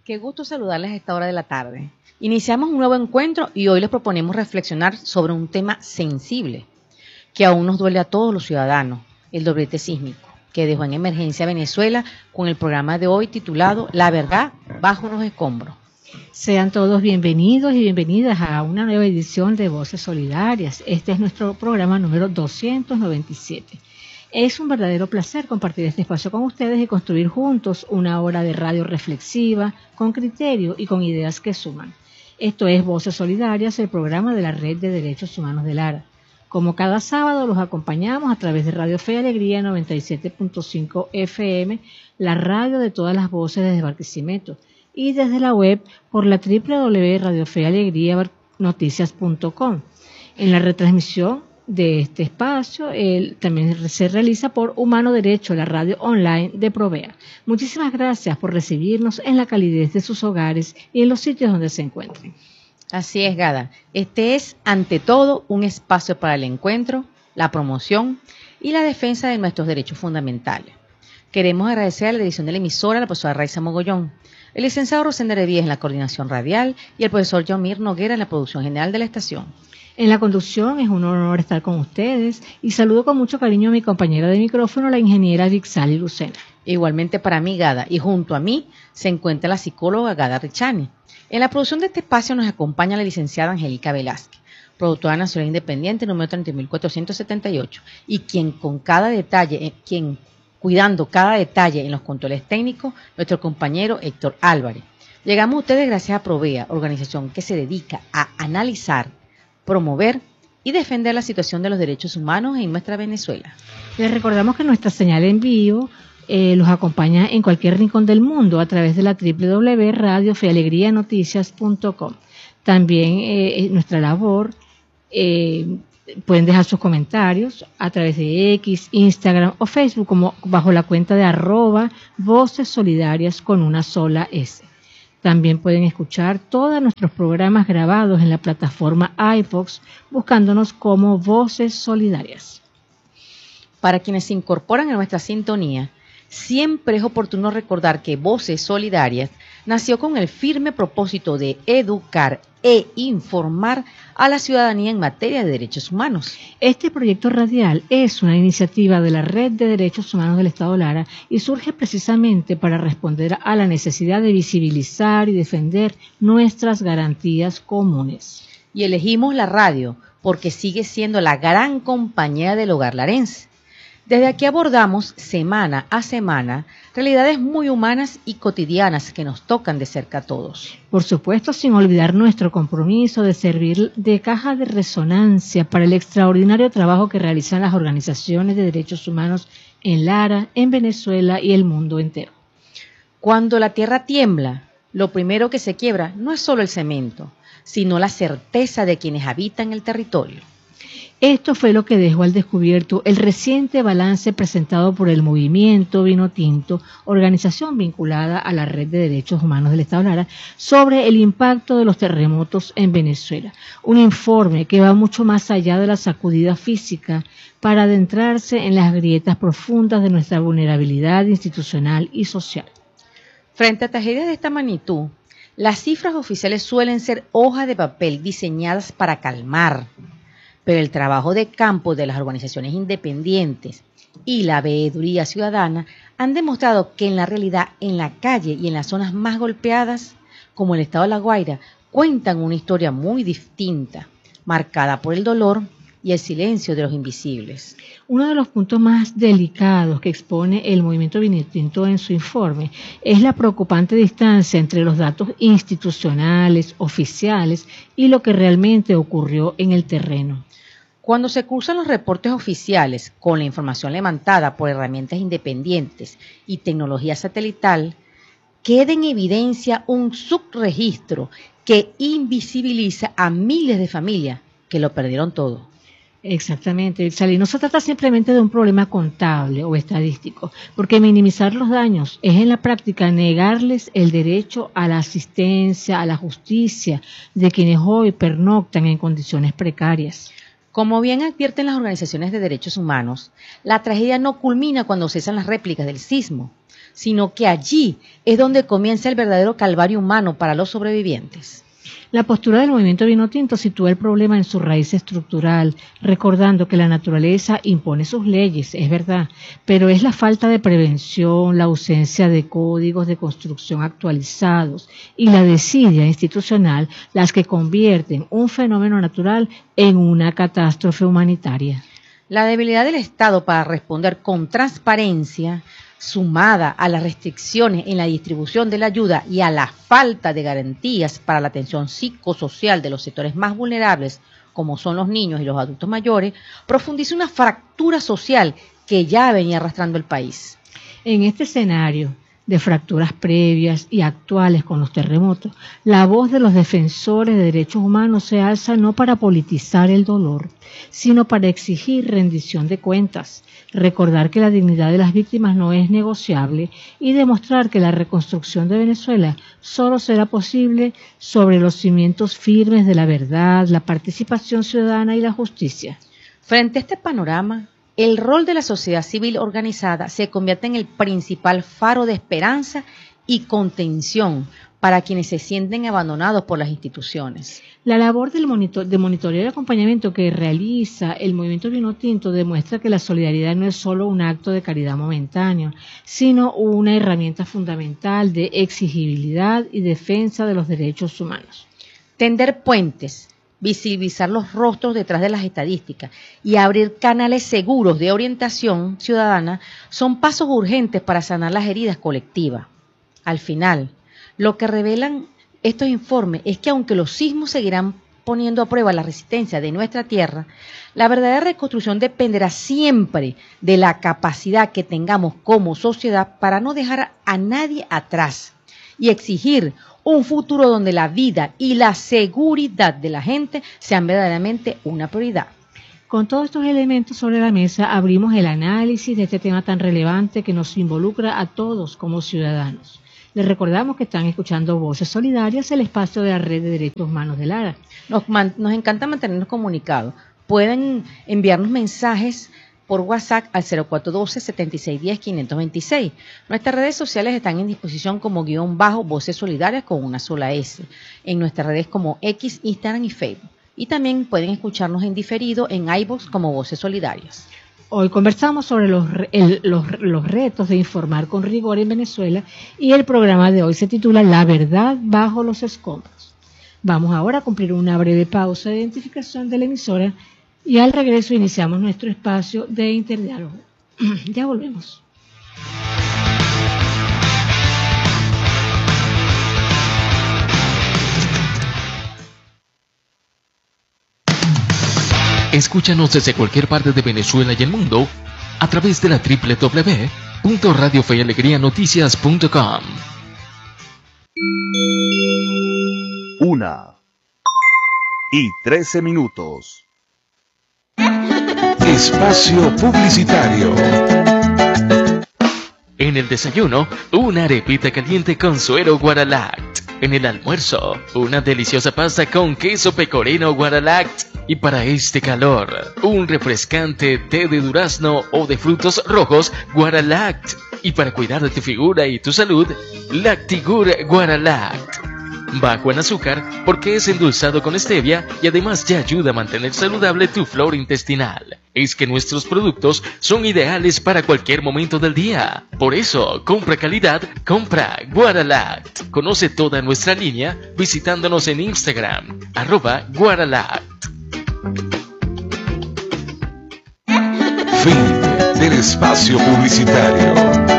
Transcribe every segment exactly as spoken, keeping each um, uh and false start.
Qué gusto saludarles a esta hora de la tarde. Iniciamos un nuevo encuentro y hoy les proponemos reflexionar sobre un tema sensible que aún nos duele a todos los ciudadanos, el doblete sísmico, que dejó en emergencia a Venezuela con el programa de hoy titulado La verdad bajo los escombros. Sean todos bienvenidos y bienvenidas a una nueva edición de Voces Solidarias. Este es nuestro programa número doscientos noventa y siete. Es un verdadero placer compartir este espacio con ustedes y construir juntos una hora de radio reflexiva, con criterio y con ideas que suman. Esto es Voces Solidarias, el programa de la Red de Derechos Humanos de Lara. Como cada sábado los acompañamos a través de Radio Fe y Alegría noventa y siete punto cinco F M, la radio de todas las voces desde Barquisimeto, y desde la web por la doble u doble u doble u punto radio fe y alegría noticias punto com. En la retransmisión de este espacio el, también se realiza por Humano Derecho, la radio online de Provea. Muchísimas gracias por recibirnos en la calidez de sus hogares y en los sitios donde se encuentren. Así es, Gada. Este es, ante todo, un espacio para el encuentro, la promoción y la defensa de nuestros derechos fundamentales. Queremos agradecer a la edición de la emisora, a la profesora Raiza Mogollón, el licenciado Rosendo Díez en la coordinación radial y el profesor Yomir Noguera en la producción general de la estación. En la conducción es un honor estar con ustedes y saludo con mucho cariño a mi compañera de micrófono, la ingeniera Vixali Lucena. Igualmente para mí, Gada, y junto a mí se encuentra la psicóloga Gada Richani. En la producción de este espacio nos acompaña la licenciada Angélica Velázquez, productora nacional independiente número treinta mil cuatrocientos setenta y ocho, y quien con cada detalle, quien cuidando cada detalle en los controles técnicos, nuestro compañero Héctor Álvarez. Llegamos a ustedes gracias a Provea, organización que se dedica a analizar, promover y defender la situación de los derechos humanos en nuestra Venezuela. Les recordamos que nuestra señal en vivo eh, los acompaña en cualquier rincón del mundo a través de la doble u doble u doble u punto radio fe alegría noticias punto com. También eh, nuestra labor, eh, pueden dejar sus comentarios a través de X, Instagram o Facebook como bajo la cuenta de arroba Voces Solidarias con una sola S. También pueden escuchar todos nuestros programas grabados en la plataforma iVoox buscándonos como Voces Solidarias. Para quienes se incorporan a nuestra sintonía, siempre es oportuno recordar que Voces Solidarias nació con el firme propósito de educar e informar a la ciudadanía en materia de derechos humanos. Este proyecto radial es una iniciativa de la Red de Derechos Humanos del Estado Lara y surge precisamente para responder a la necesidad de visibilizar y defender nuestras garantías comunes. Y elegimos la radio porque sigue siendo la gran compañera del hogar larense. Desde aquí abordamos semana a semana realidades muy humanas y cotidianas que nos tocan de cerca a todos. Por supuesto, sin olvidar nuestro compromiso de servir de caja de resonancia para el extraordinario trabajo que realizan las organizaciones de derechos humanos en Lara, en Venezuela y el mundo entero. Cuando la tierra tiembla, lo primero que se quiebra no es solo el cemento, sino la certeza de quienes habitan el territorio. Esto fue lo que dejó al descubierto el reciente balance presentado por el Movimiento Vino Tinto, organización vinculada a la Red de Derechos Humanos del Estado Lara, sobre el impacto de los terremotos en Venezuela. Un informe que va mucho más allá de la sacudida física para adentrarse en las grietas profundas de nuestra vulnerabilidad institucional y social. Frente a tragedias de esta magnitud, las cifras oficiales suelen ser hojas de papel diseñadas para calmar. Pero el trabajo de campo de las organizaciones independientes y la veeduría ciudadana han demostrado que en la realidad, en la calle y en las zonas más golpeadas, como el estado de La Guaira, cuentan una historia muy distinta, marcada por el dolor y el silencio de los invisibles. Uno de los puntos más delicados que expone el Movimiento Vino Tinto en su informe es la preocupante distancia entre los datos institucionales, oficiales y lo que realmente ocurrió en el terreno. Cuando se cruzan los reportes oficiales con la información levantada por herramientas independientes y tecnología satelital, queda en evidencia un subregistro que invisibiliza a miles de familias que lo perdieron todo. Exactamente, Sally. No se trata simplemente de un problema contable o estadístico, porque minimizar los daños es en la práctica negarles el derecho a la asistencia, a la justicia de quienes hoy pernoctan en condiciones precarias. Como bien advierten las organizaciones de derechos humanos, la tragedia no culmina cuando cesan las réplicas del sismo, sino que allí es donde comienza el verdadero calvario humano para los sobrevivientes. La postura del movimiento Vinotinto sitúa el problema en su raíz estructural, recordando que la naturaleza impone sus leyes, es verdad, pero es la falta de prevención, la ausencia de códigos de construcción actualizados y la desidia institucional las que convierten un fenómeno natural en una catástrofe humanitaria. La debilidad del Estado para responder con transparencia, sumada a las restricciones en la distribución de la ayuda y a la falta de garantías para la atención psicosocial de los sectores más vulnerables, como son los niños y los adultos mayores, profundiza una fractura social que ya venía arrastrando el país. En este escenario de fracturas previas y actuales con los terremotos, la voz de los defensores de derechos humanos se alza no para politizar el dolor, sino para exigir rendición de cuentas, recordar que la dignidad de las víctimas no es negociable y demostrar que la reconstrucción de Venezuela solo será posible sobre los cimientos firmes de la verdad, la participación ciudadana y la justicia. Frente a este panorama, el rol de la sociedad civil organizada se convierte en el principal faro de esperanza y contención para quienes se sienten abandonados por las instituciones. La labor del monitor, de monitoreo y acompañamiento que realiza el movimiento Vinotinto demuestra que la solidaridad no es solo un acto de caridad momentáneo, sino una herramienta fundamental de exigibilidad y defensa de los derechos humanos. Tender puentes, visibilizar los rostros detrás de las estadísticas y abrir canales seguros de orientación ciudadana son pasos urgentes para sanar las heridas colectivas. Al final, lo que revelan estos informes es que aunque los sismos seguirán poniendo a prueba la resistencia de nuestra tierra, la verdadera reconstrucción dependerá siempre de la capacidad que tengamos como sociedad para no dejar a nadie atrás y exigir un futuro donde la vida y la seguridad de la gente sean verdaderamente una prioridad. Con todos estos elementos sobre la mesa, abrimos el análisis de este tema tan relevante que nos involucra a todos como ciudadanos. Les recordamos que están escuchando Voces Solidarias, el espacio de la Red de Derechos Humanos de Lara. Nos, man, nos encanta mantenernos comunicados. Pueden enviarnos mensajes por WhatsApp al cero cuatro uno dos, siete seis uno cero, cinco dos seis. Nuestras redes sociales están en disposición como guión bajo Voces Solidarias con una sola S, en nuestras redes como X, Instagram y Facebook. Y también pueden escucharnos en diferido en iVoox como Voces Solidarias. Hoy conversamos sobre los, el, los, los retos de informar con rigor en Venezuela y el programa de hoy se titula La verdad bajo los escombros. Vamos ahora a cumplir una breve pausa de identificación de la emisora y al regreso iniciamos nuestro espacio de interdiálogo. Ya volvemos. Escúchanos desde cualquier parte de Venezuela y el mundo a través de la doble u doble u doble u punto radio fe y alegría noticias punto com. Una y trece minutos. Espacio publicitario. En el desayuno, una arepita caliente con suero Guaralact. En el almuerzo, una deliciosa pasta con queso pecorino Guaralact. Y para este calor, un refrescante té de durazno o de frutos rojos Guaralact. Y para cuidar de tu figura y tu salud, Lactigur Guaralact. Bajo en azúcar porque es endulzado con stevia y además ya ayuda a mantener saludable tu flora intestinal. Es que nuestros productos son ideales para cualquier momento del día. Por eso, compra calidad, compra Guaralact. Conoce toda nuestra línea visitándonos en Instagram, arroba Guaralact. Fin del espacio publicitario.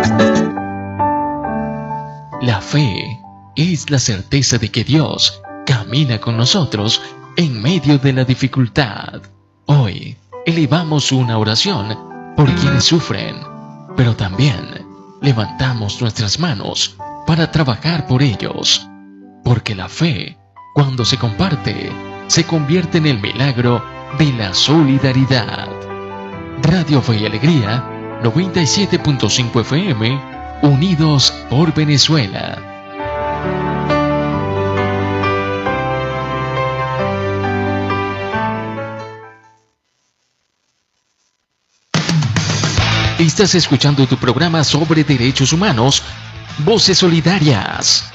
La fe es la certeza de que Dios camina con nosotros en medio de la dificultad. Hoy elevamos una oración por quienes sufren, pero también levantamos nuestras manos para trabajar por ellos, porque la fe, cuando se comparte, se convierte en el milagro de la solidaridad. Radio Fe y Alegría, noventa y siete punto cinco F M, unidos por Venezuela. Estás escuchando tu programa sobre derechos humanos, Voces Solidarias.